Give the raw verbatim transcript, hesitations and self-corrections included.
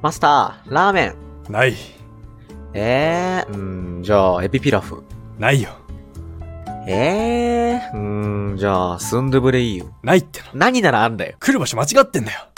マスター、ラーメン。 ない。 えー、うーん、じゃあ、エビピラフ。 ないよ。 えー、うーん、じゃあ、スンドゥブレイユ。 ないっての。 何ならあんだよ。 来る場所間違ってんだよ。